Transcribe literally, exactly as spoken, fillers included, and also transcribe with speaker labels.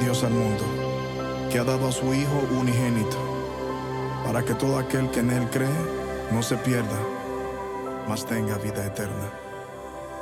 Speaker 1: Dios al mundo, que ha dado a su Hijo unigénito, para que todo aquel que en Él cree no se pierda, mas tenga vida eterna.